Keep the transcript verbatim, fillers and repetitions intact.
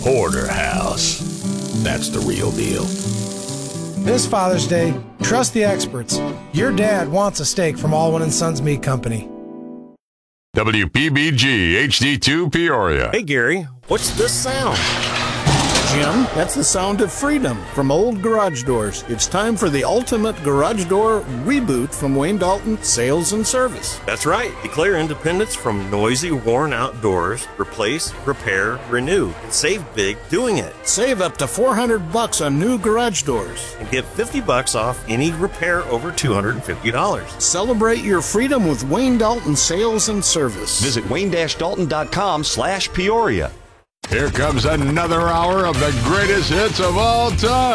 Porterhouse. That's the real deal. This Father's Day, trust the experts. Your dad wants a steak from Alwyn and Sons Meat Company. W P B G H D two Peoria. Hey, Gary, what's this sound? Jim, that's the sound of freedom from Old Garage Doors. It's time for the ultimate garage door reboot from Wayne Dalton Sales and Service. That's right. Declare independence from noisy, worn-out doors. Replace, repair, renew. Save big doing it. Save up to four hundred bucks on new garage doors and get fifty bucks off any repair over two hundred fifty dollars. Celebrate your freedom with Wayne Dalton Sales and Service. Visit wayne dash dalton dot com slash Peoria. Here comes another hour of the greatest hits of all time.